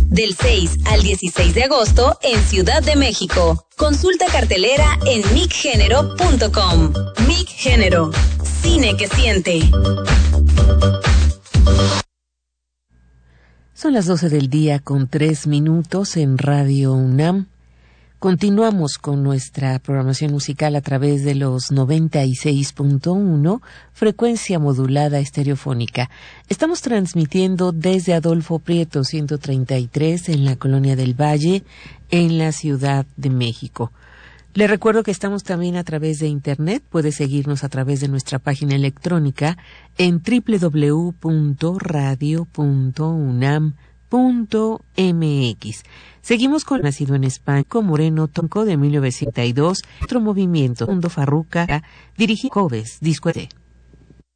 del 6 al 16 de agosto en Ciudad de México. Consulta cartelera en micgénero.com. Mic Género, cine que siente. Son las 12 del día con 3 minutos en Radio UNAM. Continuamos con nuestra programación musical a través de los 96.1, frecuencia modulada estereofónica. Estamos transmitiendo desde Adolfo Prieto 133 en la Colonia del Valle, en la Ciudad de México. Le recuerdo que estamos también a través de Internet. Puede seguirnos a través de nuestra página electrónica en www.radio.unam.mx. Seguimos con Nacido en España, con Moreno Tonco de 1902, otro movimiento, Mundo Farruca, dirigido Cobes, disco de